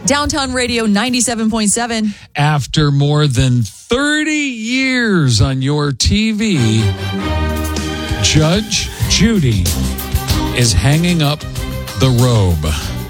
Downtown Radio 97.7. After more than 30 years on your TV, Judge Judy is hanging up the robe.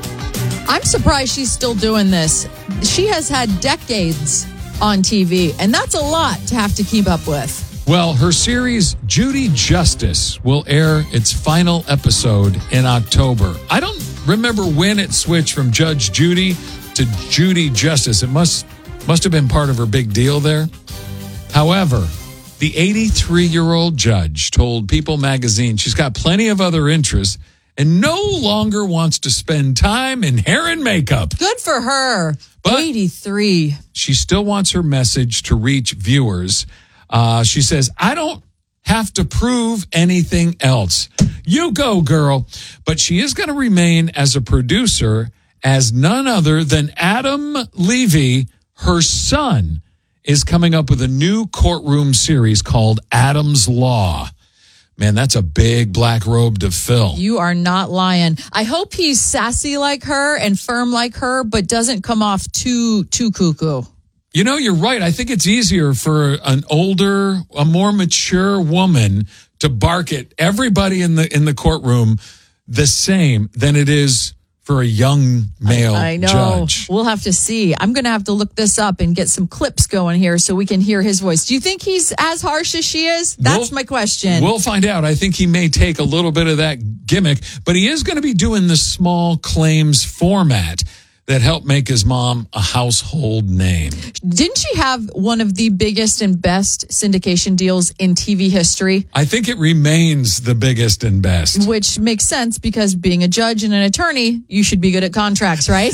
I'm surprised she's still doing this. She has had decades on TV, and that's a lot to have to keep up with. Well, her series, Judy Justice, will air its final episode in October. I don't remember when it switched from Judge Judy to Judy Justice. It must have been part of her big deal there. However, the 83-year-old judge told People magazine she's got plenty of other interests and no longer wants to spend time in hair and makeup. Good for her. But 83. She still wants her message to reach viewers. She says, I don't have to prove anything else. You go, girl. But she is going to remain as a producer as none other than Adam Levy, her son, is coming up with a new courtroom series called Adam's Law. Man, that's a big black robe to fill. You are not lying. I hope he's sassy like her and firm like her, but doesn't come off too cuckoo. You know, you're right. I think it's easier for an older, a more mature woman to bark at everybody in the courtroom the same than it is for a young male I know. judge. We'll have to see. I'm going to have to look this up and get some clips going here so we can hear his voice. Do you think he's as harsh as she is? That's my question. We'll find out. I think he may take a little bit of that gimmick, but he is going to be doing the small claims format that helped make his mom a household name. Didn't she have one of the biggest and best syndication deals in TV history? I think it remains the biggest and best. Which makes sense because being a judge and an attorney, you should be good at contracts, right?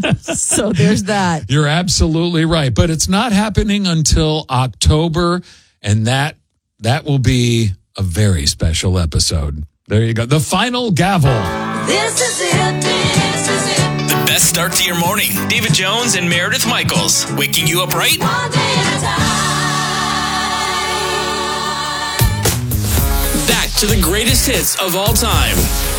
So there's that. You're absolutely right. But it's not happening until October, and that will be a very special episode. There you go. The final gavel. This is it. This is it. Best start to your morning. David Jones and Meredith Michaels. Waking you up right. One day at a time. Back to the greatest hits of all time.